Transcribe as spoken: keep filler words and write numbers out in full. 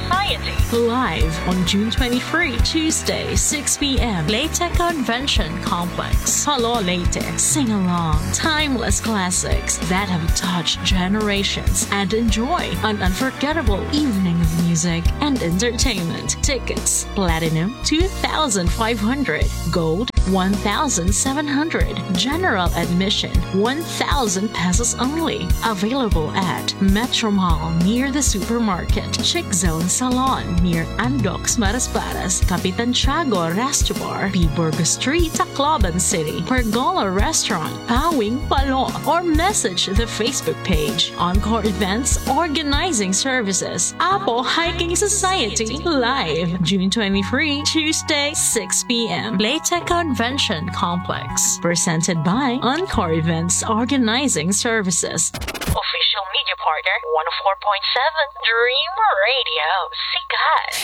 Society. Live on June twenty-third, Tuesday, six p.m. Leyte Convention Complex, Palo Leyte. Sing along timeless classics that have touched generations and enjoy an unforgettable evening of music and entertainment. Tickets: Platinum two thousand five hundred, Gold one thousand seven hundred, General Admission one thousand pesos only. Available at Metro Mall near the supermarket, Chick Zone Salon near Andox Marasparas, Capitan Tiago Resto Bar, P. Burgos Street, Tacloban City, Pergola Restaurant, Pawing Palo, or message the Facebook page. Encore Events Organizing Services, Apo Hiking Society, live June twenty-third, Tuesday, six p.m. Leyte Convention Complex. Presented by Encore Events Organizing Services. Official media partner one oh four point seven Dream Radio. Sikat.